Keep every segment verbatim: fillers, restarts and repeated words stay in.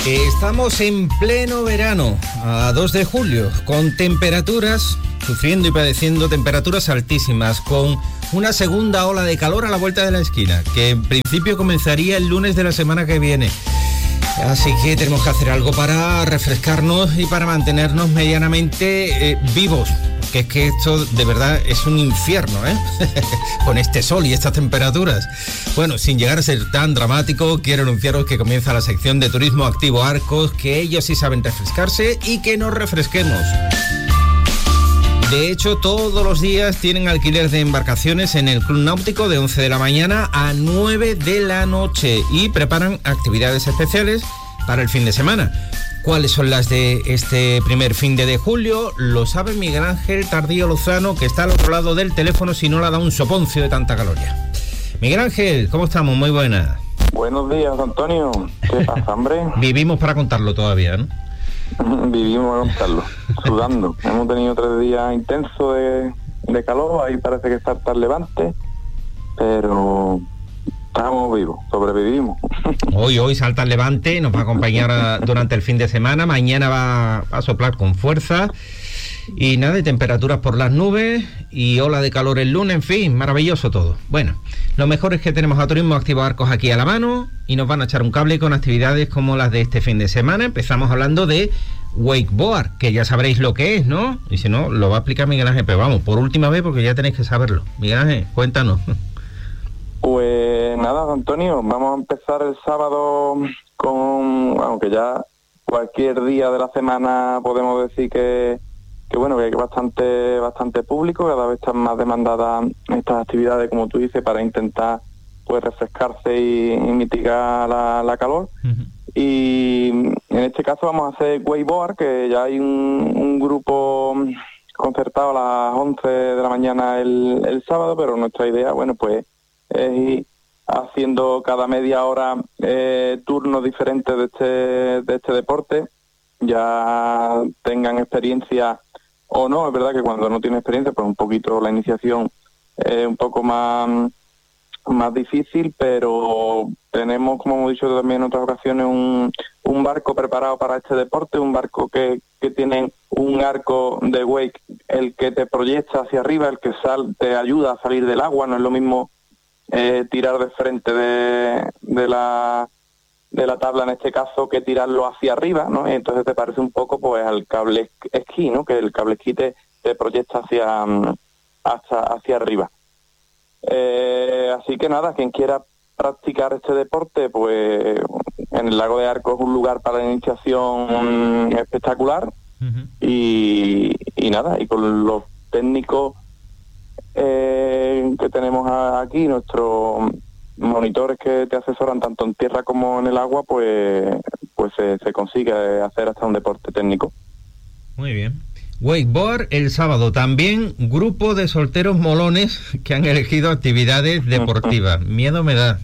Estamos en pleno verano, a dos de julio, con temperaturas, sufriendo y padeciendo temperaturas altísimas, con una segunda ola de calor a la vuelta de la esquina, que en principio comenzaría el lunes de la semana que viene. Así que tenemos que hacer algo para refrescarnos y para mantenernos medianamente eh, vivos. Que es que esto de verdad es un infierno, ¿eh? Con este sol y estas temperaturas. Bueno, sin llegar a ser tan dramático, quiero anunciaros que comienza la sección de Turismo Activo Arcos, que ellos sí saben refrescarse y que nos refresquemos. De hecho, todos los días tienen alquiler de embarcaciones en el Club Náutico de once de la mañana a nueve de la noche y preparan actividades especiales para el fin de semana. ¿Cuáles son las de este primer fin de, de julio? Lo sabe Miguel Ángel Tardío Lozano, que está al otro lado del teléfono, si no le ha dado un soponcio de tanta caloría. Miguel Ángel, ¿cómo estamos? Muy buenas. Buenos días, Antonio. ¿Qué pasa, hombre? Vivimos para contarlo todavía, ¿no? Vivimos para contarlo, sudando. Hemos tenido tres días intensos de, de calor, ahí parece que está el levante, pero estamos vivos, sobrevivimos. Hoy, hoy salta el levante, nos va a acompañar a, durante el fin de semana, mañana va a soplar con fuerza, y nada, de temperaturas por las nubes, y ola de calor el lunes, en fin, maravilloso todo. Bueno, lo mejor es que tenemos a Turismo Activo Arcos aquí a la mano, y nos van a echar un cable con actividades como las de este fin de semana. Empezamos hablando de wakeboard, que ya sabréis lo que es, ¿no? Y si no, lo va a explicar Miguel Ángel, pero vamos, por última vez, porque ya tenéis que saberlo. Miguel Ángel, cuéntanos. Pues nada, Antonio, vamos a empezar el sábado con, aunque ya cualquier día de la semana podemos decir que, que bueno, que hay bastante, bastante público, cada vez están más demandadas estas actividades, como tú dices, para intentar pues refrescarse y, y mitigar la, la calor. Uh-huh. Y en este caso vamos a hacer wakeboard, que ya hay un, un grupo concertado a las once de la mañana el, el sábado, pero nuestra idea, bueno, pues es ir haciendo cada media hora eh, turnos diferentes de este, de este deporte, ya tengan experiencia o no. Es verdad que cuando no tiene experiencia, pues un poquito la iniciación es un poco más, más difícil, pero tenemos, como hemos dicho también en otras ocasiones, un, un barco preparado para este deporte, un barco que, que tiene un arco de wake, el que te proyecta hacia arriba, el que sal, te ayuda a salir del agua. No es lo mismo Eh, tirar de frente de, de la de la tabla en este caso que tirarlo hacia arriba, ¿no? Entonces te parece un poco pues al cable esquí, ¿no? Que el cable esquí te, te proyecta hacia hasta hacia arriba. Eh, así que nada, quien quiera practicar este deporte, pues en el lago de Arcos es un lugar para la iniciación espectacular. Uh-huh. y, y nada, y con los técnicos Eh, que tenemos aquí, nuestros monitores que te asesoran tanto en tierra como en el agua, pues pues se, se consigue hacer hasta un deporte técnico. Muy bien. Wakeboard el sábado, también grupo de solteros molones que han elegido actividades deportivas. Miedo me da.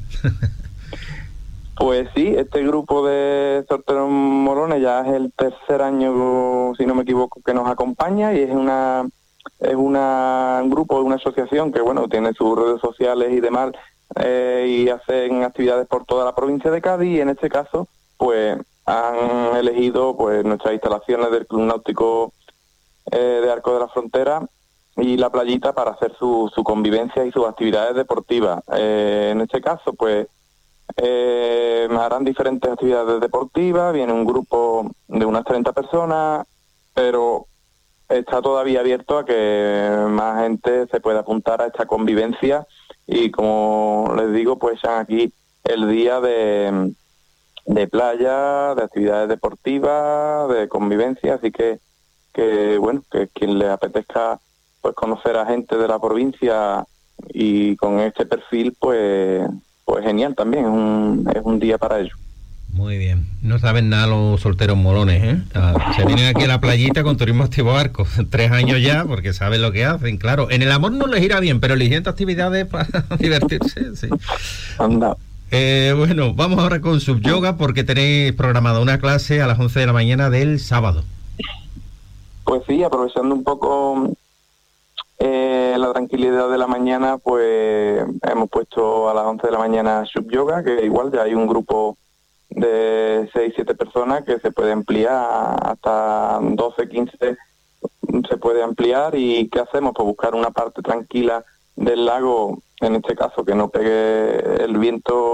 Pues sí, este grupo de solteros molones ya es el tercer año, si no me equivoco, que nos acompaña, y es una es una, un grupo, una asociación que, bueno, tiene sus redes sociales y demás, eh, y hacen actividades por toda la provincia de Cádiz, y en este caso, pues, han elegido, pues, nuestras instalaciones del Club Náutico eh, de Arcos de la Frontera y la playita para hacer su, su convivencia y sus actividades deportivas. Eh, en este caso, pues, eh, harán diferentes actividades deportivas, viene un grupo de unas treinta personas, pero está todavía abierto a que más gente se pueda apuntar a esta convivencia, y como les digo, pues ya aquí el día de, de playa, de actividades deportivas, de convivencia, así que, que bueno, que quien le apetezca pues conocer a gente de la provincia y con este perfil, pues pues genial también, es un, es un día para ello. Muy bien. No saben nada los solteros molones, ¿eh? Ah, se vienen aquí a la playita con Turismo Activo Arcos. Tres años ya, porque saben lo que hacen, claro. En el amor no les irá bien, pero eligiendo actividades para divertirse, sí. Anda. Eh, bueno, vamos ahora con Subyoga, porque tenéis programada una clase a las once de la mañana del sábado. Pues sí, aprovechando un poco eh, la tranquilidad de la mañana, pues hemos puesto a las once de la mañana Subyoga, que igual ya hay un grupo de seis siete personas que se puede ampliar hasta doce quince, se puede ampliar. ¿Y qué hacemos? Pues buscar una parte tranquila del lago, en este caso que no pegue el viento